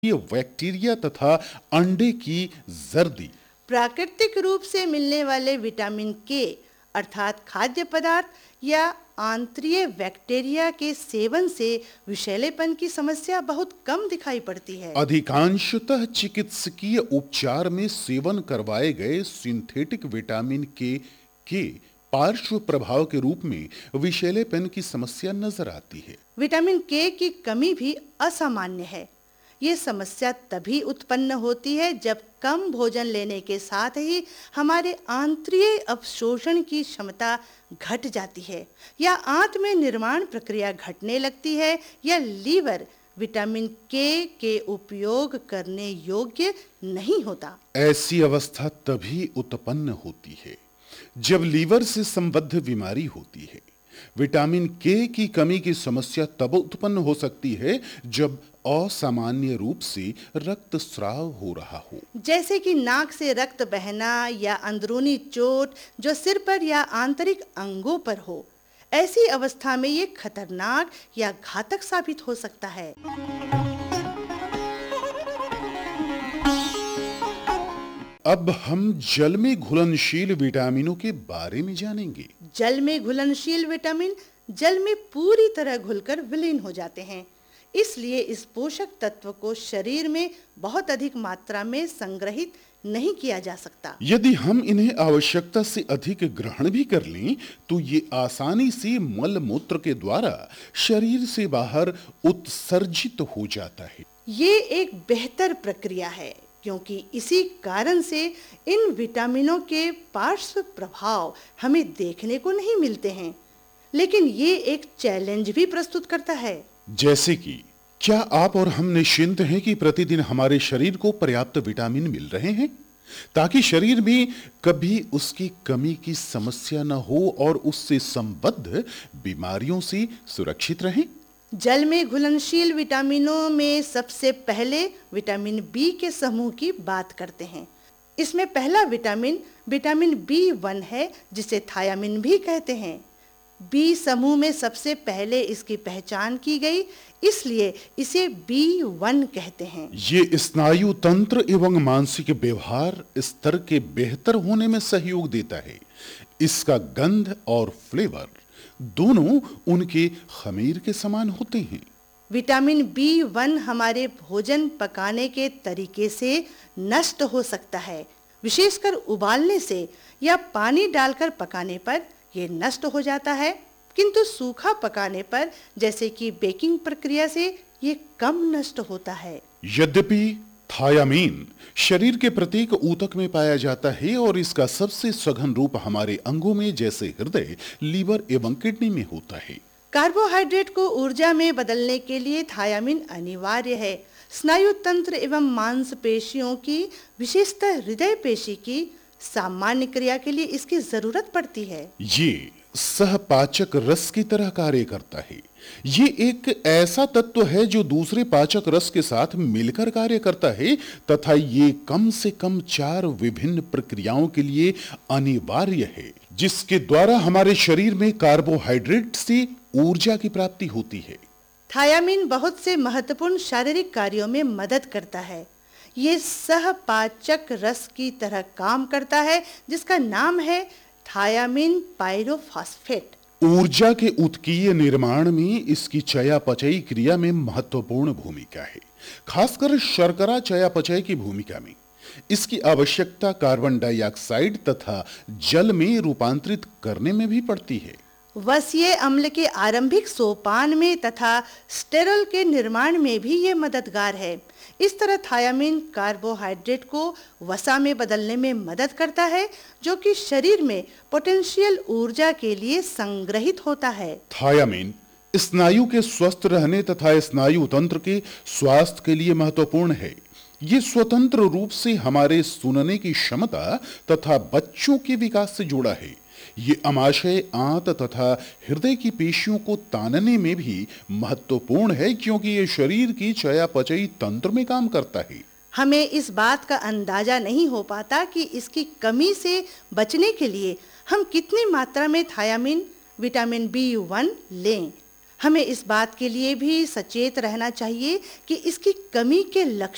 ये बैक्टीरिया तथा अंडे की जर्दी। प्राकृतिक रूप से मिलने वाले विटामिन के अर्थात खाद्य पदार्थ या आंतरीय बैक्टीरिया के सेवन से विषैलेपन की समस्या बहुत कम दिखाई पड़ती है। अधिकांशतः चिकित्सकीय उपचार में सेवन करवाए गए सिंथेटिक विटामिन के पार्श्व प्रभाव के रूप में विषैलेपन की समस्या नजर आती है। विटामिन के की कमी भी असामान्य है। ये समस्या तभी उत्पन्न होती है जब कम भोजन लेने के साथ ही हमारे आंतरीय अवशोषण की क्षमता घट जाती है या आंत में निर्माण प्रक्रिया घटने लगती है या लीवर विटामिन के उपयोग करने योग्य नहीं होता। ऐसी अवस्था तभी उत्पन्न होती है जब लीवर से संबद्ध बीमारी होती है। विटामिन के की कमी की समस्या तब उत्पन्न हो सकती है जब असामान्य रूप से रक्तस्राव हो रहा हो, जैसे कि नाक से रक्त बहना या अंदरूनी चोट जो सिर पर या आंतरिक अंगों पर हो। ऐसी अवस्था में ये खतरनाक या घातक साबित हो सकता है। अब हम जल में घुलनशील विटामिनों के बारे में जानेंगे। जल में घुलनशील विटामिन जल में पूरी तरह घुलकर विलीन हो जाते हैं, इसलिए इस पोषक तत्व को शरीर में बहुत अधिक मात्रा में संग्रहित नहीं किया जा सकता। यदि हम इन्हें आवश्यकता से अधिक ग्रहण भी कर लें तो ये आसानी से मल मूत्र के द्वारा शरीर से बाहर उत्सर्जित हो जाता है। ये एक बेहतर प्रक्रिया है क्योंकि इसी कारण से इन विटामिनों के पार्श्व प्रभाव हमें देखने को नहीं मिलते हैं, लेकिन ये एक चैलेंज भी प्रस्तुत करता है। जैसे कि क्या आप और हम निश्चिंत हैं कि प्रतिदिन हमारे शरीर को पर्याप्त विटामिन मिल रहे हैं ताकि शरीर में कभी उसकी कमी की समस्या न हो और उससे संबद्ध बीमारियों से सुरक्षित रहें? जल में घुलनशील विटामिनों में सबसे पहले विटामिन बी के समूह की बात करते हैं। इसमें पहला विटामिन B1 है, जिसे थायामिन भी कहते हैं। बी समूह में सबसे पहले इसकी पहचान की गई, इसलिए इसे B1 कहते हैं। ये स्नायु तंत्र एवं मानसिक व्यवहार स्तर के बेहतर होने में सहयोग देता है। इसका गंध और फ्लेवर दोनों उनके खमीर के समान होते हैं। विटामिन B1 हमारे भोजन पकाने के तरीके से नष्ट हो सकता है, विशेषकर उबालने से या पानी डालकर पकाने पर यह नष्ट हो जाता है, किंतु सूखा पकाने पर जैसे कि बेकिंग प्रक्रिया से ये कम नष्ट होता है। यद्यपि थायामीन शरीर के प्रत्येक ऊतक में पाया जाता है और इसका सबसे सघन रूप हमारे अंगों में जैसे हृदय, लीवर एवं किडनी में होता है। कार्बोहाइड्रेट को ऊर्जा में बदलने के लिए थायामीन अनिवार्य है। स्नायु तंत्र एवं मांसपेशियों की, विशेषतः हृदय पेशी की सामान्य क्रिया के लिए इसकी जरूरत पड़ती है। ये सहपाचक रस की तरह कार्य करता है। ये एक ऐसा तत्व है जो दूसरे पाचक रस के साथ मिलकर कार्य करता है तथा ये कम से कम 4 विभिन्न प्रक्रियाओं के लिए अनिवार्य है, जिसके द्वारा हमारे शरीर में कार्बोहाइड्रेट से ऊर्जा की प्राप्ति होती है। थायामीन बहुत से महत्वपूर्ण शारीरिक कार्यों में मदद करता है। ये सहपाचक रस की तरह काम करता है, जिसका नाम है थायामीन पायरोफॉस्फेट। ऊर्जा के उत्कीय निर्माण में इसकी चयापचयी क्रिया में महत्वपूर्ण भूमिका है, खासकर शर्करा चयापचय की भूमिका में। इसकी आवश्यकता कार्बन डाइऑक्साइड तथा जल में रूपांतरित करने में भी पड़ती है। वसीय अम्ल के आरंभिक सोपान में तथा स्टेरॉल के निर्माण में भी ये मददगार है। इस तरह थायामीन कार्बोहाइड्रेट को वसा में बदलने में मदद करता है, जो कि शरीर में पोटेंशियल ऊर्जा के लिए संग्रहित होता है। थायामीन स्नायु के स्वस्थ रहने तथा स्नायु तंत्र के स्वास्थ्य के लिए महत्वपूर्ण है। ये स्वतंत्र रूप से हमारे सुनने की क्षमता तथा बच्चों के विकास से जुड़ा है। ये अमाशय, आंत तथा हृदय की पेशियों को तानने में भी महत्वपूर्ण है, क्योंकि ये शरीर की चयापचयी तंत्र में काम करता है। हमें इस बात का अंदाजा नहीं हो पाता कि इसकी कमी से बचने के लिए हम कितनी मात्रा में थायामीन विटामिन B1 लें। हमें इस बात के लिए भी सचेत रहना चाहिए कि इसकी कमी के लक्षण